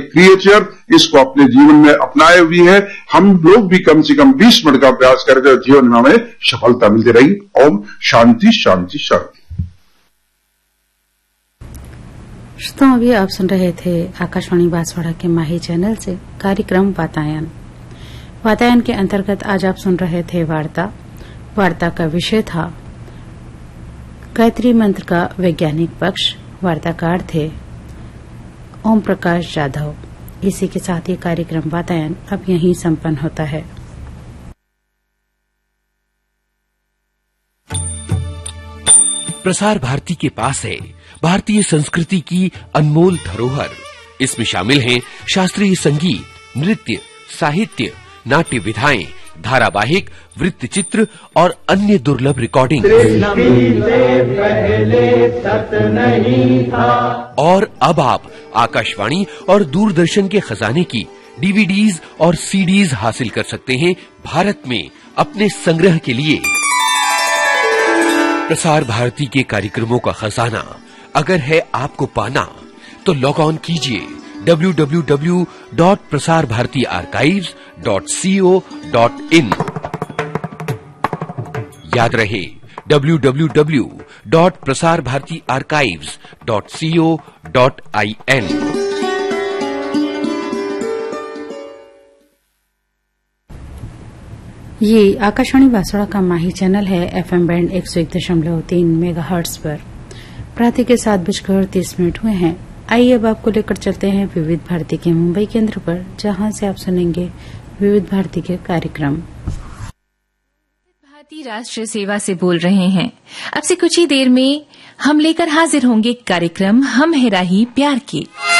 Creature इसको अपने जीवन में अपनाए हुए है। हम लोग भी कम से कम 20 मिनट का प्रयास करें तो जीवन में हमें सफलता मिलती रही। ओम शांति शांति शांति। श्रोताओं, अभी आप सुन रहे थे आकाशवाणी बांसवाड़ा के माही चैनल से कार्यक्रम वातायन। वातायन के अंतर्गत आज आप सुन रहे थे वार्ता का विषय था गायत्री मंत्र का वैज्ञानिक पक्ष। वार्ताकार थे ओम प्रकाश जाधव। इसी के साथ ही कार्यक्रम वातायन अब यहीं संपन्न होता है। प्रसार भारती के पास है भारतीय संस्कृति की अनमोल धरोहर। इसमें शामिल हैं शास्त्रीय संगीत, नृत्य, साहित्य, नाट्य विधाएं, धारावाहिक, वृत्तचित्र और अन्य दुर्लभ रिकॉर्डिंग। और अब आप आकाशवाणी और दूरदर्शन के खजाने की डीवीडीज और सीडीज हासिल कर सकते हैं भारत में अपने संग्रह के लिए। प्रसार भारती के कार्यक्रमों का खजाना अगर है आपको पाना तो लॉग ऑन कीजिए www.prasarbhartiarchives.co.in। याद रहे www.prasarbhartiarchives.co.in। ये आकाशवाणी बांसवाड़ा का माही चैनल है। एफएम बैंड 101.3 मेगाहर्ट्ज पर प्रातः के 7:30 हुए हैं। आइए अब आपको लेकर चलते हैं विविध भारती के मुंबई केंद्र पर, जहां से आप सुनेंगे विविध भारती के कार्यक्रम। भारतीय राष्ट्रीय सेवा से बोल रहे हैं। अब से कुछ ही देर में हम लेकर हाजिर होंगे कार्यक्रम हम है राही प्यार की।